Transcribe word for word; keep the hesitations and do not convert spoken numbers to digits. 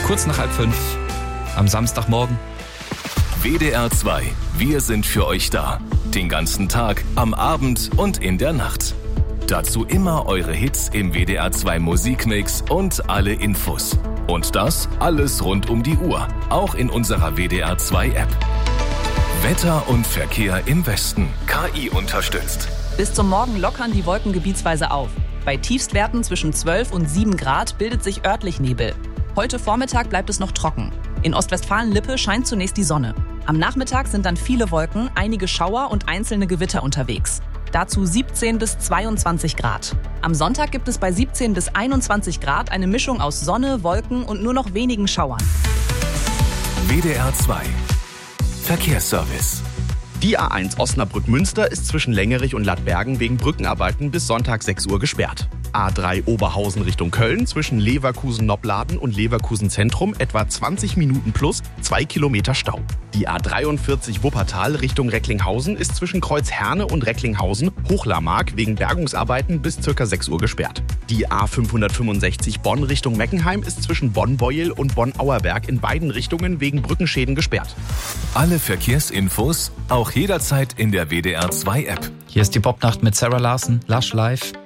Kurz nach halb fünf am Samstagmorgen. W D R zwei. Wir sind für euch da. Den ganzen Tag, am Abend und in der Nacht. Dazu immer eure Hits im W D R zwei Musikmix und alle Infos. Und das alles rund um die Uhr. Auch in unserer W D R zwei App. Wetter und Verkehr im Westen. K I unterstützt. Bis zum Morgen lockern die Wolken gebietsweise auf. Bei Tiefstwerten zwischen zwölf und sieben Grad bildet sich örtlich Nebel. Heute Vormittag bleibt es noch trocken. In Ostwestfalen-Lippe scheint zunächst die Sonne. Am Nachmittag sind dann viele Wolken, einige Schauer und einzelne Gewitter unterwegs. Dazu siebzehn bis zweiundzwanzig Grad. Am Sonntag gibt es bei siebzehn bis einundzwanzig Grad eine Mischung aus Sonne, Wolken und nur noch wenigen Schauern. W D R zwei. Verkehrsservice. Die A eins Osnabrück-Münster ist zwischen Längerich und Lattbergen wegen Brückenarbeiten bis Sonntag sechs Uhr gesperrt. A drei Oberhausen Richtung Köln zwischen Leverkusen-Nobladen und Leverkusen-Zentrum etwa zwanzig Minuten plus zwei Kilometer Stau. Die A dreiundvierzig Wuppertal Richtung Recklinghausen ist zwischen Kreuzherne und Recklinghausen Hochlarmark wegen Bergungsarbeiten bis ca. sechs Uhr gesperrt. Die A fünfhundertfünfundsechzig Bonn Richtung Meckenheim ist zwischen Bonn-Beuel und Bonn-Auerberg in beiden Richtungen wegen Brückenschäden gesperrt. Alle Verkehrsinfos auch jederzeit in der W D R zwei App. Hier ist die Popnacht mit Sarah Larson, Lush Live.